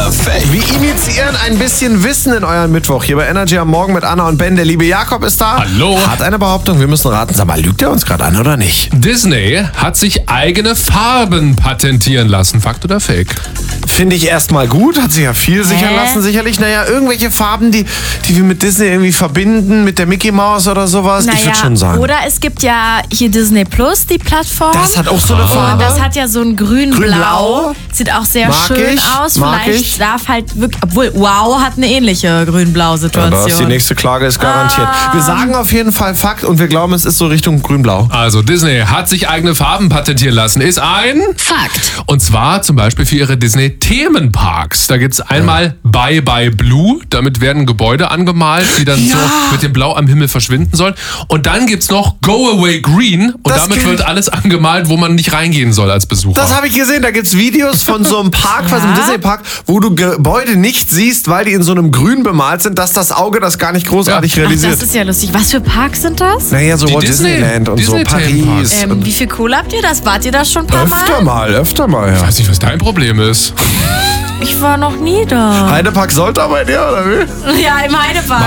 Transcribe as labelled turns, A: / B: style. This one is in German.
A: Perfekt.
B: Wir initiieren ein bisschen Wissen in euren Mittwoch hier bei Energy am Morgen mit Anna und Ben. Der liebe Jakob ist da.
C: Hallo.
B: Hat eine Behauptung, wir müssen raten. Sag mal, lügt er uns gerade an oder nicht?
C: Disney hat sich eigene Farben patentieren lassen. Fakt oder Fake?
B: Finde ich erstmal gut, hat sich ja viel sichern lassen, sicherlich. Naja, irgendwelche Farben, die wir mit Disney irgendwie verbinden, mit der Mickey Maus oder sowas. Ich würde schon sagen.
D: Oder es gibt ja hier Disney Plus, die Plattform.
B: Das hat auch so eine Farbe.
D: Und das hat ja so ein grün-blau.
B: Grün-blau.
D: Sieht auch sehr
B: Mag
D: schön
B: ich,
D: aus.
B: mag
D: Vielleicht
B: ich.
D: darf halt wirklich, obwohl Wow hat eine ähnliche grün-blau-Situation.
B: Ja, die nächste Klage ist garantiert. Wir sagen auf jeden Fall Fakt und wir glauben, es ist so Richtung grün-blau.
C: Also Disney hat sich eigene Farben patentieren lassen. Ist ein
D: Fakt.
C: Und zwar zum Beispiel für ihre Disney-Themenparks. Da gibt es einmal Bye Bye Blue. Damit werden Gebäude angemalt, die dann so mit dem Blau am Himmel verschwinden sollen. Und dann gibt es noch Go Away Green. Und
B: Das
C: damit
B: kenn
C: wird
B: ich.
C: alles angemalt, wo man nicht reingehen soll als Besucher.
B: Das habe ich gesehen, da gibt's Videos von so einem Park, so einem Disney-Park, wo du Gebäude nicht siehst, weil die in so einem Grün bemalt sind, dass das Auge das gar nicht großartig
D: Ach,
B: realisiert.
D: das ist ja lustig. Was für Parks sind das?
B: Naja, so
C: Die
B: Walt
C: Disney-
B: Disneyland und so
C: Disney-Themenparks.
B: Paris. und
D: Wie viel Kohle habt ihr das? Wart ihr das schon ein paar Mal?
B: öfter mal,
C: Ich
B: ja.
C: weiß nicht, was dein Problem ist.
D: Ich war noch nie da.
B: Heidepark sollte aber in dir, oder wie?
D: Ja, im Heidepark.